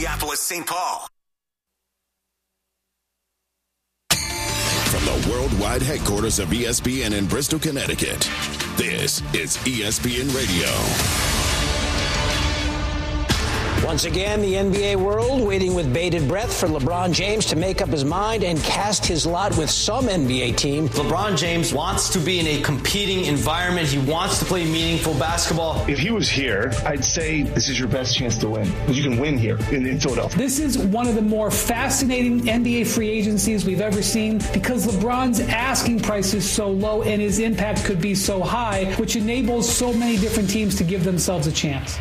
Minneapolis, St. Paul. From the worldwide headquarters of ESPN in Bristol, Connecticut, this is ESPN Radio. Once again, the NBA world waiting with bated breath for LeBron James to make up his mind and cast his lot with some NBA team. LeBron James wants to be in a competing environment. He wants to play meaningful basketball. If he was here, I'd say this is your best chance to win, because you can win here in Philadelphia. This is one of the more fascinating NBA free agencies we've ever seen, because LeBron's asking price is so low and his impact could be so high, which enables so many different teams to give themselves a chance.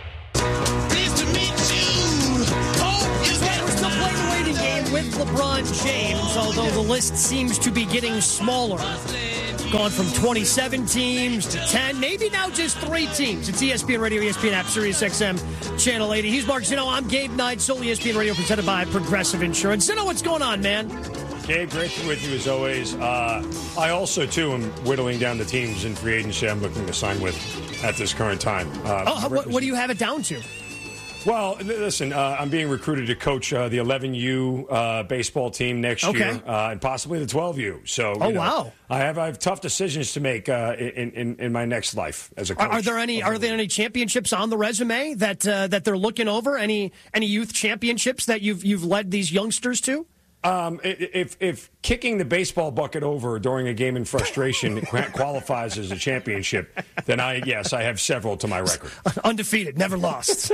With LeBron James, although the list seems to be getting smaller. Gone from 27 teams to 10, maybe now just 3 teams. It's ESPN Radio, ESPN app, Sirius XM, Channel 80. He's Mark Zinno. I'm Gabe Knight, Soul ESPN Radio, presented by Progressive Insurance. Zinno, what's going on, man? Gabe, great to be with you as always. I also, too, am whittling down the teams in free agency I'm looking to sign with at this current time. What do you have it down to? Well, listen, I'm being recruited to coach the 11U baseball team next year, and possibly the 12U. So, wow! I have tough decisions to make in my next life as a coach. Are there any championships on the resume that they're looking over? Any youth championships that you've led these youngsters to? If kicking the baseball bucket over during a game in frustration qualifies as a championship, then I have several to my record. Undefeated, never lost.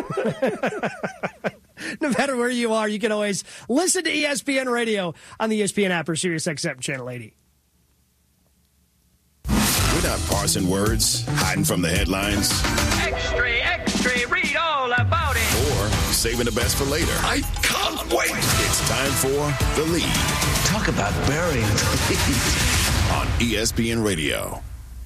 No matter where you are, you can always listen to ESPN Radio on the ESPN app or Sirius XM Channel 80. We're not parsing words, hiding from the headlines. Extra, read all about it. Or saving the best for later. I can't wait. It's time for The Lead. Talk about burying the lead. On ESPN Radio.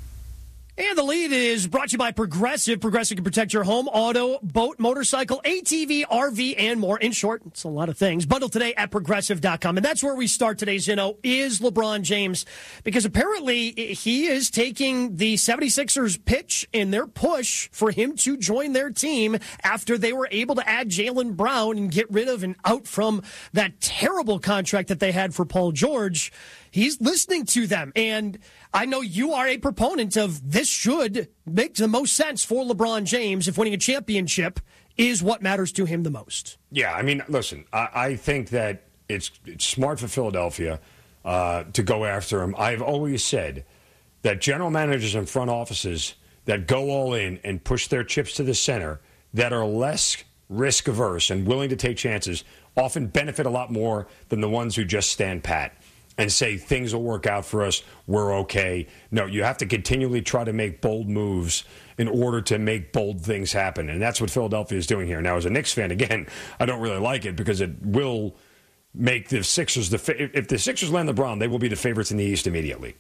And The Lead is brought to you by Progressive. Progressive can protect your home, auto, boat, motorcycle, ATV, RV, and more. In short, it's a lot of things. Bundle today at Progressive.com. And that's where we start today, Zinno, is LeBron James. Because apparently he is taking the 76ers pitch in their push for him to join their team after they were able to add Jaylen Brown and get rid of and out from that terrible contract that they had for Paul George. He's listening to them, and I know you are a proponent of this should make the most sense for LeBron James if winning a championship is what matters to him the most. Yeah, I mean, listen, I think that it's smart for Philadelphia to go after him. I've always said that general managers and front offices that go all in and push their chips to the center, that are less risk-averse and willing to take chances, often benefit a lot more than the ones who just stand pat and say things will work out for us, we're okay. No, you have to continually try to make bold moves in order to make bold things happen. And that's what Philadelphia is doing here. Now, as a Knicks fan, again, I don't really like it because it will make the Sixers, if the Sixers land LeBron, they will be the favorites in the East immediately.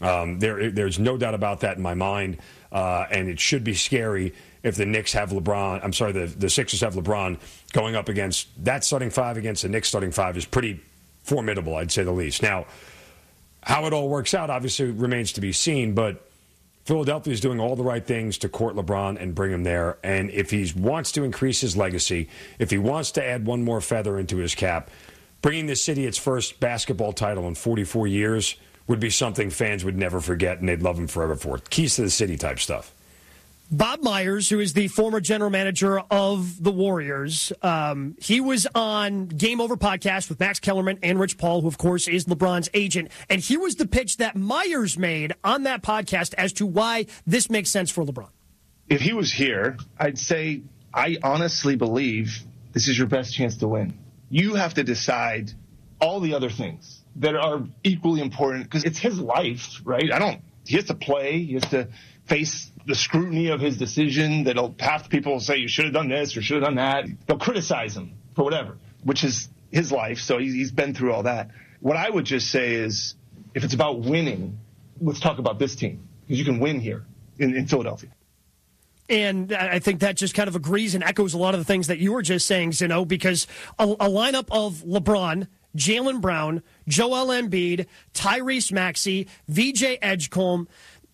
There's no doubt about that in my mind. And it should be scary if the Knicks have LeBron. I'm sorry, the Sixers have LeBron going up against that starting five against the Knicks starting five is pretty formidable, I'd say the least. Now, how it all works out obviously remains to be seen, but Philadelphia is doing all the right things to court LeBron and bring him there. And if he wants to increase his legacy, if he wants to add one more feather into his cap, bringing this city its first basketball title in 44 years would be something fans would never forget, and they'd love him forever for it. Keys to the city type stuff. Bob Myers, who is the former general manager of the Warriors, he was on Game Over podcast with Max Kellerman and Rich Paul, who, of course, is LeBron's agent. And here was the pitch that Myers made on that podcast as to why this makes sense for LeBron. If he was here, I'd say I honestly believe this is your best chance to win. You have to decide all the other things that are equally important because it's his life, right? He has to play. He has to face the scrutiny of his decision. That'll half the people will say you should have done this or should have done that. They'll criticize him for whatever, which is his life. So he's been through all that. What I would just say is, if it's about winning, let's talk about this team because you can win here in Philadelphia. And I think that just kind of agrees and echoes a lot of the things that you were just saying, Zinno, because a lineup of LeBron, Jaylen Brown, Joel Embiid, Tyrese Maxey, VJ Edgecombe.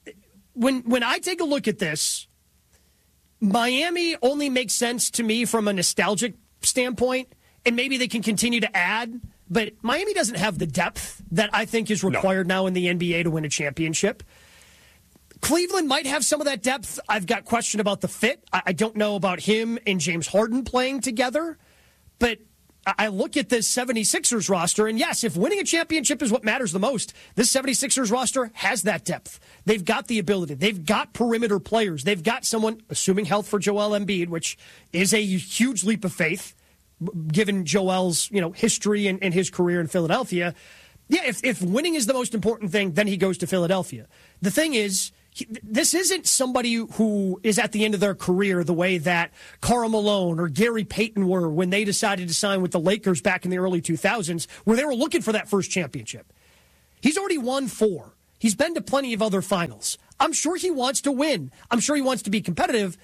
When I take a look at this, Miami only makes sense to me from a nostalgic standpoint, and maybe they can continue to add, but Miami doesn't have the depth that I think is required now in the NBA to win a championship. Cleveland might have some of that depth. I've got question about the fit. I don't know about him and James Harden playing together, but I look at this 76ers roster, and yes, if winning a championship is what matters the most, this 76ers roster has that depth. They've got the ability. They've got perimeter players. They've got someone, assuming health for Joel Embiid, which is a huge leap of faith, given Joel's history and his career in Philadelphia. Yeah, if winning is the most important thing, then he goes to Philadelphia. The thing is, this isn't somebody who is at the end of their career the way that Karl Malone or Gary Payton were when they decided to sign with the Lakers back in the early 2000s, where they were looking for that first championship. He's already won 4. He's been to plenty of other finals. I'm sure he wants to win. I'm sure he wants to be competitive,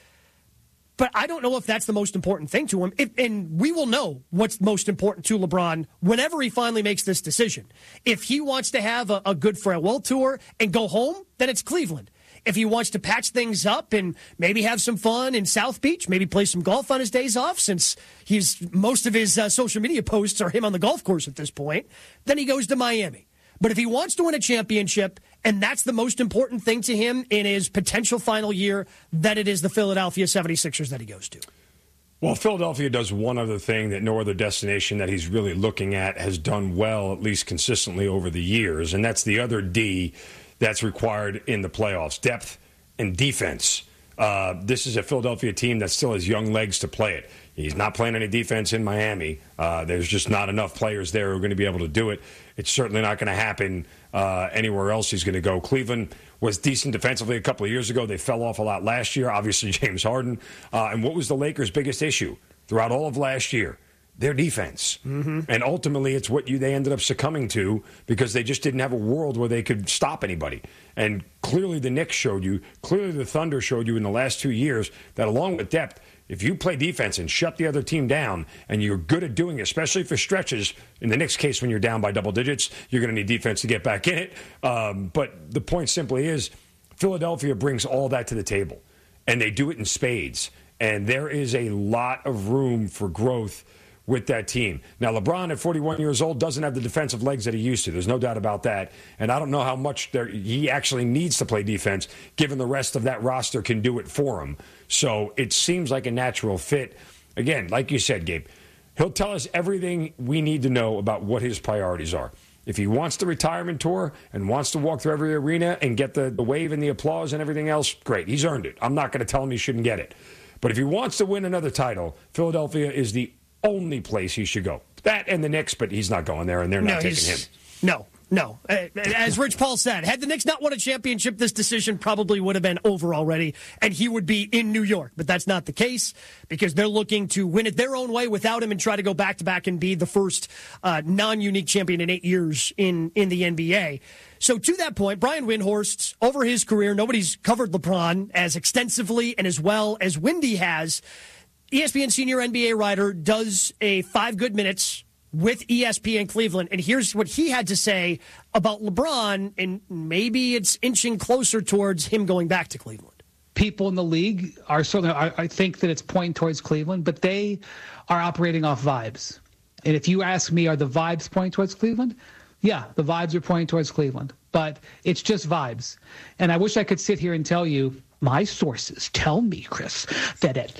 but I don't know if that's the most important thing to him. And we will know what's most important to LeBron whenever he finally makes this decision. If he wants to have a good farewell tour and go home, then it's Cleveland. If he wants to patch things up and maybe have some fun in South Beach, maybe play some golf on his days off, since most of his social media posts are him on the golf course at this point, then he goes to Miami. But if he wants to win a championship, and that's the most important thing to him in his potential final year, then it is the Philadelphia 76ers that he goes to. Well, Philadelphia does one other thing that no other destination that he's really looking at has done well, at least consistently over the years, and that's the other D that's required in the playoffs, depth and defense. This is a Philadelphia team that still has young legs to play it. He's not playing any defense in Miami. There's just not enough players there who are going to be able to do it. It's certainly not going to happen anywhere else he's going to go. Cleveland was decent defensively a couple of years ago. They fell off a lot last year, obviously James Harden. And what was the Lakers' biggest issue throughout all of last year? Their defense. Mm-hmm. And ultimately, it's what they ended up succumbing to because they just didn't have a world where they could stop anybody. And clearly the Knicks showed you, clearly the Thunder showed you in the last 2 years that along with depth, if you play defense and shut the other team down and you're good at doing it, especially for stretches, in the Knicks case when you're down by double digits, you're going to need defense to get back in it. But the point simply is Philadelphia brings all that to the table, and they do it in spades. And there is a lot of room for growth with that team. Now, LeBron at 41 years old doesn't have the defensive legs that he used to. There's no doubt about that. And I don't know how much he actually needs to play defense, given the rest of that roster can do it for him. So it seems like a natural fit. Again, like you said, Gabe, he'll tell us everything we need to know about what his priorities are. If he wants the retirement tour and wants to walk through every arena and get the wave and the applause and everything else, great. He's earned it. I'm not going to tell him he shouldn't get it. But if he wants to win another title, Philadelphia is the only place he should go. That and the Knicks, but he's not going there, and they're not taking him. No. As Rich Paul said, had the Knicks not won a championship, this decision probably would have been over already, and he would be in New York. But that's not the case because they're looking to win it their own way without him and try to go back-to-back and be the first non-unique champion in 8 years in the NBA. So to that point, Brian Windhorst, over his career, nobody's covered LeBron as extensively and as well as Windy has. ESPN senior NBA writer does a 5 Good Minutes with ESPN Cleveland, and here's what he had to say about LeBron, and maybe it's inching closer towards him going back to Cleveland. People in the league are certainly, I think that it's pointing towards Cleveland, but they are operating off vibes. And if you ask me, are the vibes pointing towards Cleveland? Yeah, the vibes are pointing towards Cleveland, but it's just vibes. And I wish I could sit here and tell you, my sources tell me, Chris, that at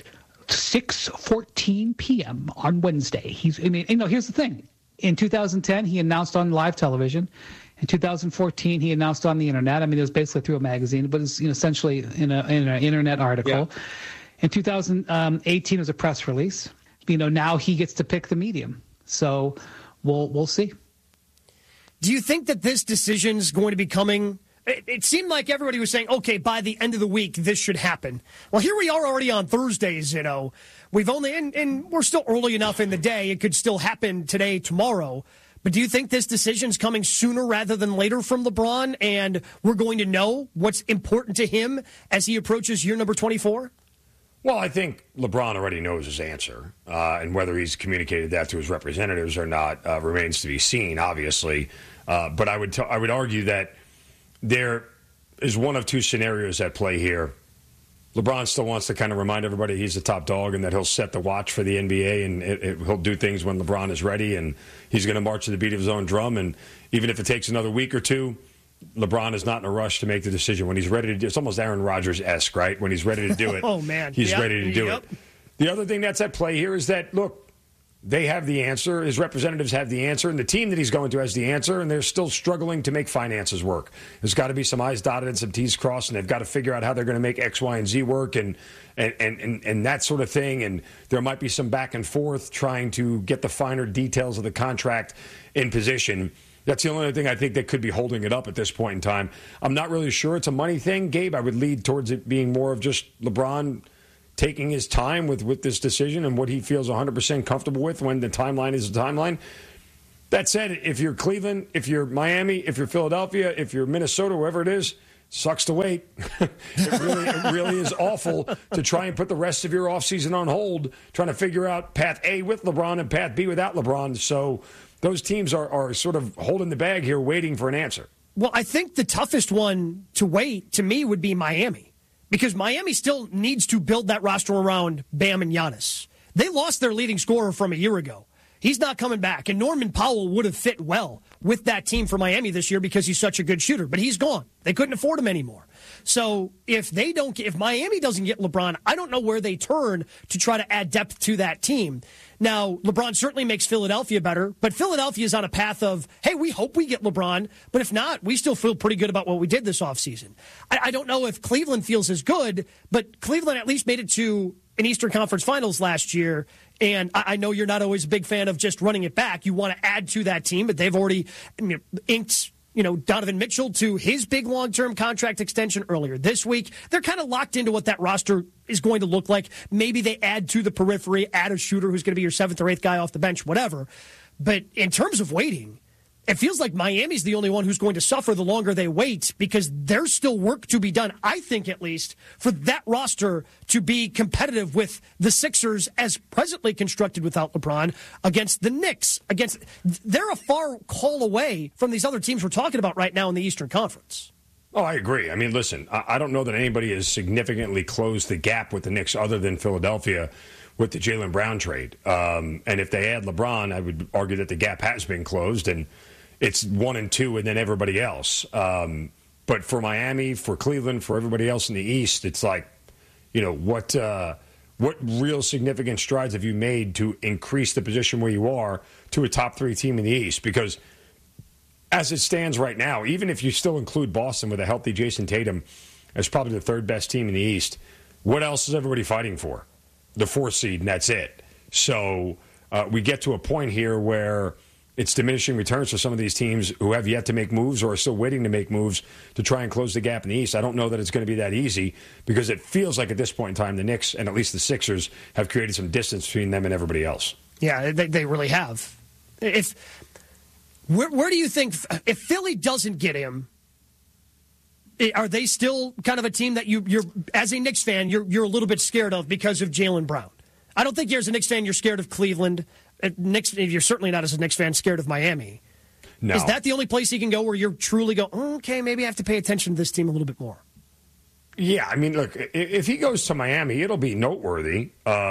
6:14 p.m. on Wednesday. Here's the thing. In 2010, he announced on live television. In 2014, he announced on the internet. I mean, it was basically through a magazine, but it's essentially in an internet article. Yeah. In 2018, it was a press release. Now he gets to pick the medium. So we'll see. Do you think that this decision is going to be coming? It seemed like everybody was saying, okay, by the end of the week, this should happen. Well, here we are already on Thursdays, We've only, and we're still early enough in the day. It could still happen today, tomorrow. But do you think this decision's coming sooner rather than later from LeBron, and we're going to know what's important to him as he approaches year number 24? Well, I think LeBron already knows his answer, and whether he's communicated that to his representatives or not remains to be seen, obviously. But I would argue that there is one of two scenarios at play here. LeBron still wants to kind of remind everybody he's the top dog and that he'll set the watch for the NBA and he'll do things when LeBron is ready and he's going to march to the beat of his own drum. And even if it takes another week or two, LeBron is not in a rush to make the decision. When he's ready to do it, it's almost Aaron Rodgers-esque, right? When he's ready to do it, oh, man. He's ready to do it. The other thing that's at play here is that, look, they have the answer. His representatives have the answer, and the team that he's going to has the answer, and they're still struggling to make finances work. There's got to be some I's dotted and some T's crossed, and they've got to figure out how they're going to make X, Y, and Z work and that sort of thing. And there might be some back and forth trying to get the finer details of the contract in position. That's the only thing I think that could be holding it up at this point in time. I'm not really sure it's a money thing, Gabe. I would lead towards it being more of just LeBron taking his time with this decision and what he feels 100% comfortable with when the timeline is the timeline. That said, if you're Cleveland, if you're Miami, if you're Philadelphia, if you're Minnesota, whoever it is, sucks to wait. It really is awful to try and put the rest of your offseason on hold, trying to figure out path A with LeBron and path B without LeBron. So those teams are sort of holding the bag here, waiting for an answer. Well, I think the toughest one to wait, to me, would be Miami. Because Miami still needs to build that roster around Bam and Giannis. They lost their leading scorer from a year ago. He's not coming back. And Norman Powell would have fit well with that team for Miami this year because he's such a good shooter. But he's gone. They couldn't afford him anymore. So if Miami doesn't get LeBron, I don't know where they turn to try to add depth to that team. Now, LeBron certainly makes Philadelphia better, but Philadelphia is on a path of, hey, we hope we get LeBron, but if not, we still feel pretty good about what we did this offseason. I don't know if Cleveland feels as good, but Cleveland at least made it to an Eastern Conference Finals last year, and I know you're not always a big fan of just running it back. You want to add to that team, but they've already inked Donovan Mitchell to his big long-term contract extension earlier this week. They're kind of locked into what that roster is going to look like. Maybe they add to the periphery, add a shooter who's going to be your 7th or 8th guy off the bench, whatever. But in terms of waiting, it feels like Miami's the only one who's going to suffer the longer they wait because there's still work to be done, I think at least, for that roster to be competitive with the Sixers as presently constructed without LeBron against the Knicks. They're a far call away from these other teams we're talking about right now in the Eastern Conference. Oh, I agree. I mean, listen, I don't know that anybody has significantly closed the gap with the Knicks other than Philadelphia with the Jaylen Brown trade. And if they add LeBron, I would argue that the gap has been closed, and it's 1 and 2 and then everybody else. But for Miami, for Cleveland, for everybody else in the East, it's like, what real significant strides have you made to increase the position where you are to a top 3 team in the East? Because as it stands right now, even if you still include Boston with a healthy Jason Tatum as probably the 3rd best team in the East, what else is everybody fighting for? The 4th seed, and that's it. So we get to a point here where it's diminishing returns for some of these teams who have yet to make moves or are still waiting to make moves to try and close the gap in the East. I don't know that it's going to be that easy because it feels like at this point in time the Knicks and at least the Sixers have created some distance between them and everybody else. Yeah, they really have. Where do you think, if Philly doesn't get him, are they still kind of a team that you're as a Knicks fan, you're a little bit scared of because of Jaylen Brown? I don't think you're as a Knicks fan, you're scared of Cleveland. You're certainly not as a Knicks fan scared of Miami. No. Is that the only place you can go where you're truly go, okay, maybe I have to pay attention to this team a little bit more? Yeah, I mean, look, if he goes to Miami, it'll be noteworthy.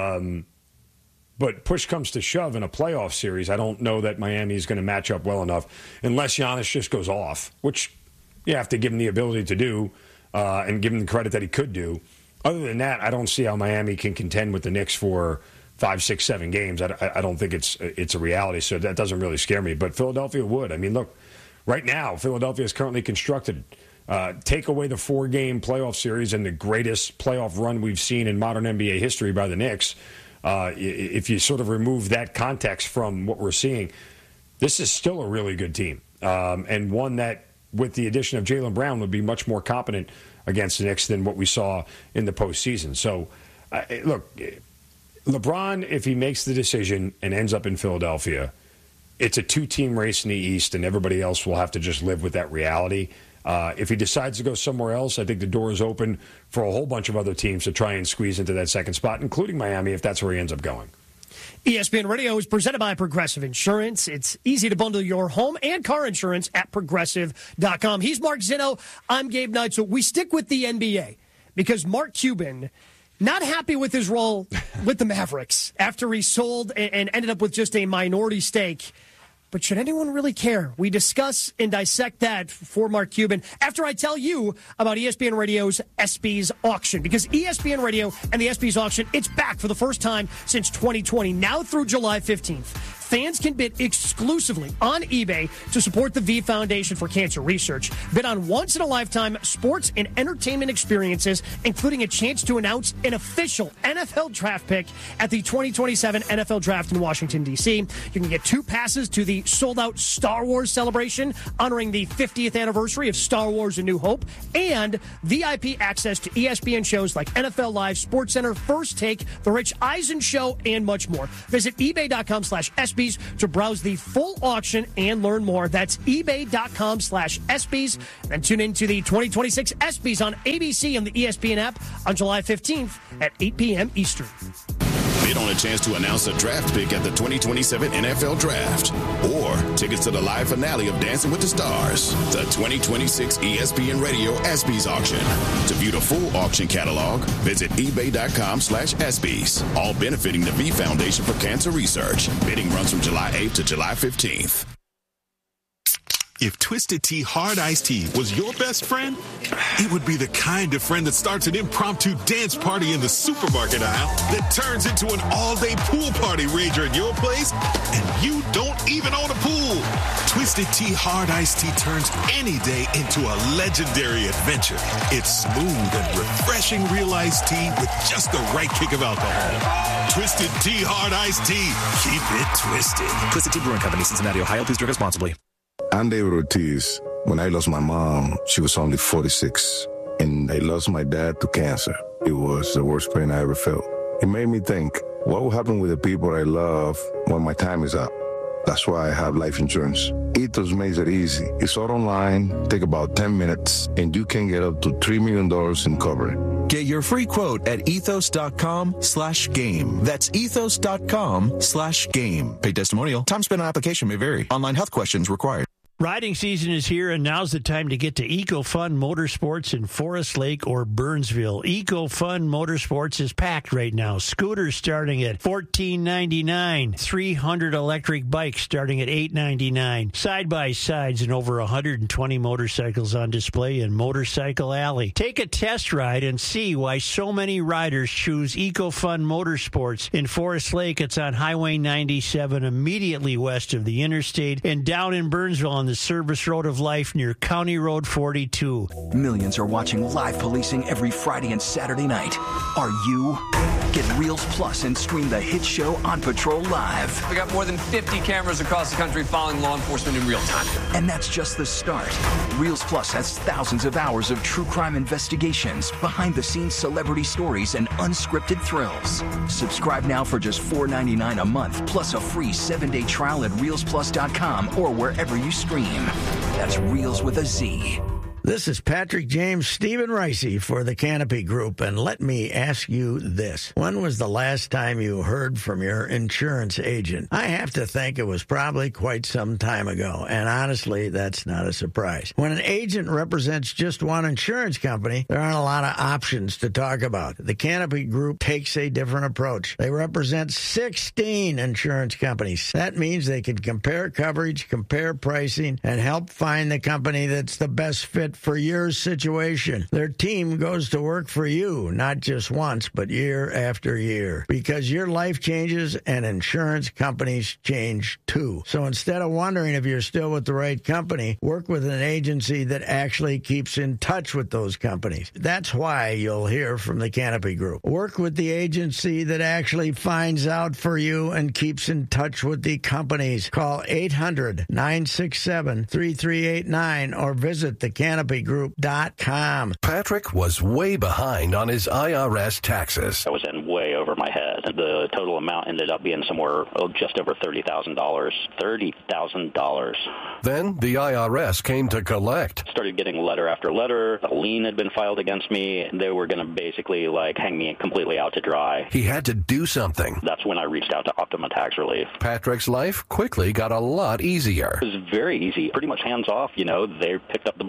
But push comes to shove in a playoff series, I don't know that Miami is going to match up well enough unless Giannis just goes off, which you have to give him the ability to do and give him the credit that he could do. Other than that, I don't see how Miami can contend with the Knicks for 5, 6, 7 games. I don't think it's a reality, so that doesn't really scare me. But Philadelphia would. I mean, look, right now, Philadelphia is currently constructed. Take away the 4-game playoff series and the greatest playoff run we've seen in modern NBA history by the Knicks. If you sort of remove that context from what we're seeing, this is still a really good team. And one that, with the addition of Jaylen Brown, would be much more competent against the Knicks than what we saw in the postseason. So, look, LeBron, if he makes the decision and ends up in Philadelphia, it's a 2-team race in the East, and everybody else will have to just live with that reality. If he decides to go somewhere else, I think the door is open for a whole bunch of other teams to try and squeeze into that second spot, including Miami, if that's where he ends up going. ESPN Radio is presented by Progressive Insurance. It's easy to bundle your home and car insurance at Progressive.com. He's Mark Zinno. I'm Gabe Knight. So we stick with the NBA because Mark Cuban, not happy with his role with the Mavericks after he sold and ended up with just a minority stake. But should anyone really care? We discuss and dissect that for Mark Cuban after I tell you about ESPN Radio's ESPYs auction. Because ESPN Radio and the ESPYs auction, it's back for the first time since 2020, now through July 15th. Fans can bid exclusively on eBay to support the V Foundation for Cancer Research. Bid on once-in-a-lifetime sports and entertainment experiences, including a chance to announce an official NFL draft pick at the 2027 NFL Draft in Washington, D.C. You can get 2 passes to the sold-out Star Wars celebration honoring the 50th anniversary of Star Wars A New Hope, and VIP access to ESPN shows like NFL Live, SportsCenter, First Take, The Rich Eisen Show, and much more. Visit ebay.com/ESPYs to browse the full auction and learn more. That's ebay.com/ESPYs. And tune into the 2026 ESPYs on ABC and the ESPN app on July 15th at 8 p.m. Eastern. Bid on a chance to announce a draft pick at the 2027 NFL Draft, or tickets to the live finale of Dancing with the Stars, the 2026 ESPN Radio ESPYs auction. To view the full auction catalog, visit ebay.com/ESPYs, all benefiting the V Foundation for Cancer Research. Bidding runs from July 8th to July 15th. If Twisted Tea Hard Iced Tea was your best friend, it would be the kind of friend that starts an impromptu dance party in the supermarket aisle that turns into an all-day pool party rager at your place, and you don't even own a pool. Twisted Tea Hard Iced Tea turns any day into a legendary adventure. It's smooth and refreshing real iced tea with just the right kick of alcohol. Twisted Tea Hard Iced Tea. Keep it twisted. Twisted Tea Brewing Company, Cincinnati, Ohio. Please drink responsibly. I'm David Ortiz. When I lost my mom, she was only 46, and I lost my dad to cancer. It was the worst pain I ever felt. It made me think, what will happen with the people I love when my time is up? That's why I have life insurance. Ethos makes it easy. It's all online, take about 10 minutes, and you can get up to $3 million in coverage. Get your free quote at ethos.com/game. That's ethos.com/game. Paid testimonial. Time spent on application may vary. Online health questions required. Riding season is here, and now's the time to get to EcoFun Motorsports in Forest Lake or Burnsville. EcoFun Motorsports is packed right now. Scooters starting at $14.99. 300 electric bikes starting at $8.99. Side-by-sides and over 120 motorcycles on display in Motorcycle Alley. Take a test ride and see why so many riders choose EcoFun Motorsports. In Forest Lake, it's on Highway 97, immediately west of the interstate, and down in Burnsville on the Service Road of Life near County Road 42. Millions are watching live policing every Friday and Saturday night. Are you? Get Reels Plus and stream the hit show On Patrol live. We got more than 50 cameras across the country following law enforcement in real time. And that's just the start. Reels Plus has thousands of hours of true crime investigations, behind-the-scenes celebrity stories, and unscripted thrills. Subscribe now for just $4.99 a month, plus a free 7-day trial at ReelsPlus.com or wherever you stream. That's Reels with a Z. This is Patrick James, Stephen Ricey for the Canopy Group, and let me ask you this. When was the last time you heard from your insurance agent? I have to think it was probably quite some time ago, and honestly, that's not a surprise. When an agent represents just one insurance company, there aren't a lot of options to talk about. The Canopy Group takes a different approach. They represent 16 insurance companies. That means they can compare coverage, compare pricing, and help find the company that's the best fit for your situation. Their team goes to work for you, not just once, but year after year. Because your life changes and insurance companies change too. So instead of wondering if you're still with the right company, work with an agency that actually keeps in touch with those companies. That's why you'll hear from the Canopy Group. Work with the agency that actually finds out for you and keeps in touch with the companies. Call 800-967-3389 or visit the CanopyGroup.com. Patrick was way behind on his IRS taxes. I was in way over my head. The total amount ended up being somewhere just over $30,000. $30,000. Then the IRS came to collect. Started getting letter after letter. A lien had been filed against me. They were going to basically hang me completely out to dry. He had to do something. That's when I reached out to Optima Tax Relief. Patrick's life quickly got a lot easier. It was very easy. Pretty much hands off. They picked up the ball and ran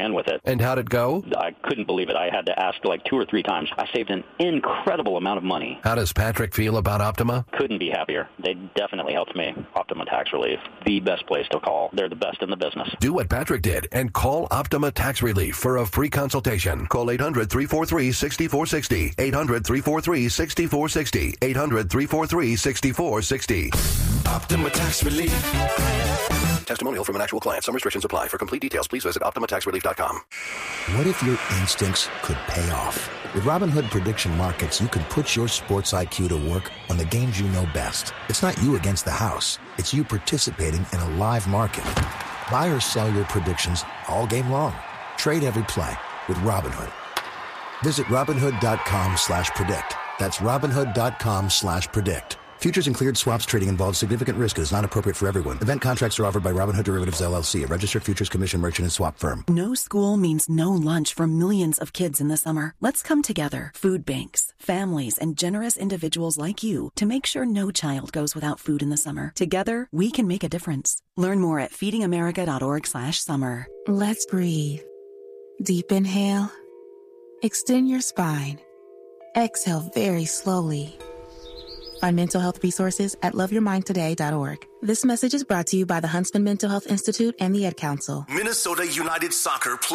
ran with it. And how'd it go? I couldn't believe it. I had to ask like 2 or 3 times. I saved an incredible amount of money. How does Patrick feel about Optima? Couldn't be happier. They definitely helped me. Optima Tax Relief, the best place to call. They're the best in the business. Do what Patrick did and call Optima Tax Relief for a free consultation. Call 800-343-6460. 800-343-6460. 800-343-6460. Optima Tax Relief. Testimonial from an actual client. Some restrictions apply. For complete details, please visit OptimaTaxRelief.com. What if your instincts could pay off? With Robinhood Prediction Markets, you can put your sports IQ to work on the games you know best. It's not you against the house. It's you participating in a live market. Buy or sell your predictions all game long. Trade every play with Robinhood. Visit Robinhood.com/predict. That's Robinhood.com/predict. Futures and cleared swaps trading involves significant risk and is not appropriate for everyone. Event contracts are offered by Robinhood Derivatives LLC, a registered futures commission merchant and swap firm. No school means no lunch for millions of kids in the summer. Let's come together, food banks, families, and generous individuals like you to make sure no child goes without food in the summer. Together, we can make a difference. Learn more at feedingamerica.org/summer. Let's breathe. Deep inhale. Extend your spine. Exhale very slowly. Find mental health resources at loveyourmindtoday.org. This message is brought to you by the Huntsman Mental Health Institute and the Ad Council. Minnesota United Soccer